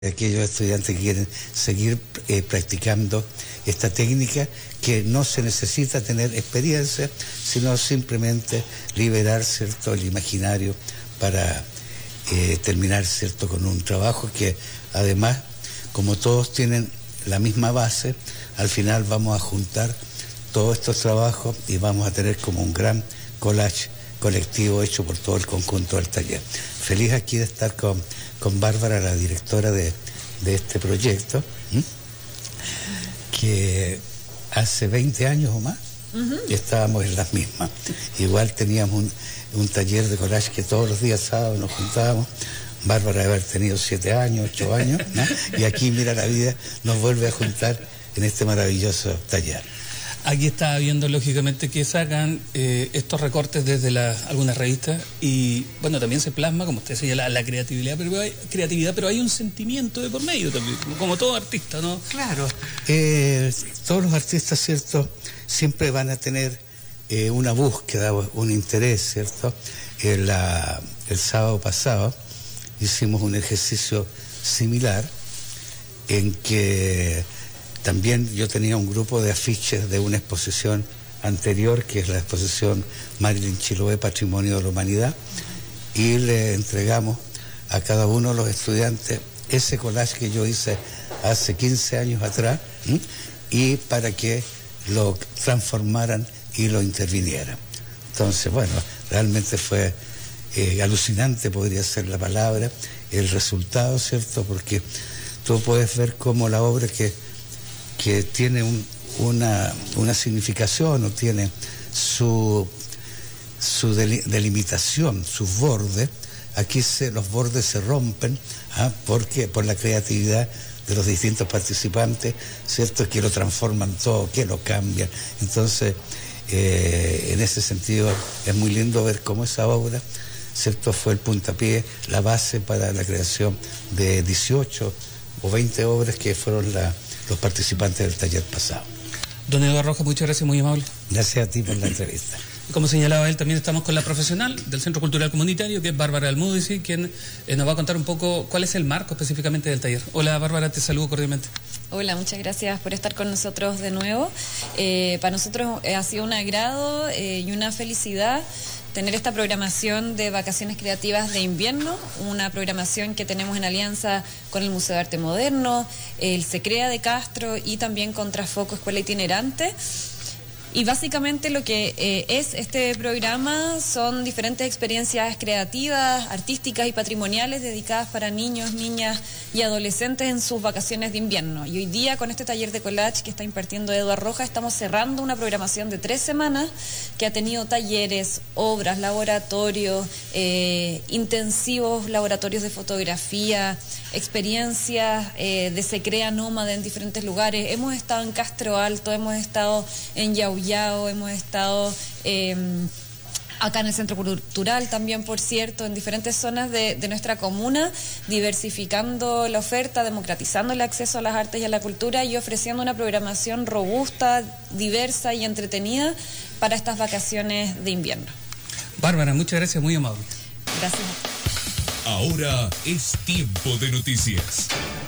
aquellos estudiantes que quieren seguir practicando esta técnica, que no se necesita tener experiencia, sino simplemente liberar, ¿cierto?, el imaginario para terminar, ¿cierto?, con un trabajo que además, como todos tienen la misma base, al final vamos a juntar todos estos trabajos y vamos a tener como un gran collage colectivo hecho por todo el conjunto del taller. Feliz aquí de estar con Bárbara, la directora de este proyecto, que hace 20 años o más estábamos en las mismas. Igual teníamos un taller de collage que todos los días sábados nos juntábamos. Bárbara debe haber tenido 7 años, 8 años, ¿no? Y aquí, mira, la vida nos vuelve a juntar en este maravilloso taller. Aquí está viendo, lógicamente, que sacan estos recortes desde algunas revistas y, bueno, también se plasma, como usted señala, la creatividad, pero hay un sentimiento de por medio también, como todo artista, ¿no? Claro. Todos los artistas, ¿cierto?, siempre van a tener una búsqueda, un interés, ¿cierto? El sábado pasado hicimos un ejercicio similar en que también yo tenía un grupo de afiches de una exposición anterior, que es la exposición Marilyn Chiloé, Patrimonio de la Humanidad, y le entregamos a cada uno de los estudiantes ese collage que yo hice hace 15 años atrás, y para que lo transformaran y lo intervinieran. Entonces, bueno, realmente fue alucinante, podría ser la palabra, el resultado, ¿cierto? Porque tú puedes ver cómo la obra que tiene una significación, o tiene su delimitación, sus bordes. Aquí los bordes se rompen, porque por la creatividad de los distintos participantes, ¿cierto?, que lo transforman todo, que lo cambian. Entonces, en ese sentido, es muy lindo ver cómo esa obra, ¿cierto?, fue el puntapié, la base para la creación de 18 o 20 obras que fueron los participantes del taller pasado. Don Eduardo Rojas, muchas gracias, muy amable. Gracias a ti por la entrevista. Como señalaba él, también estamos con la profesional del Centro Cultural Comunitario, que es Bárbara Almudici, quien nos va a contar un poco cuál es el marco específicamente del taller. Hola, Bárbara, te saludo cordialmente. Hola, muchas gracias por estar con nosotros de nuevo. Para nosotros ha sido un agrado y una felicidad tener esta programación de vacaciones creativas de invierno, una programación que tenemos en alianza con el Museo de Arte Moderno, el SECREA de Castro y también Contrafoco Escuela Itinerante. Y básicamente lo que es este programa son diferentes experiencias creativas, artísticas y patrimoniales dedicadas para niños, niñas y adolescentes en sus vacaciones de invierno. Y hoy día, con este taller de collage que está impartiendo Eduardo Rojas, estamos cerrando una programación de 3 semanas que ha tenido talleres, obras, laboratorios, intensivos laboratorios de fotografía, experiencias de SECREA nómada en diferentes lugares. Hemos estado en Castro Alto, hemos estado en Yauyao, hemos estado acá en el Centro Cultural también, por cierto, en diferentes zonas de nuestra comuna, diversificando la oferta, democratizando el acceso a las artes y a la cultura y ofreciendo una programación robusta, diversa y entretenida para estas vacaciones de invierno. Bárbara, muchas gracias, muy amable. Gracias. Ahora es tiempo de noticias.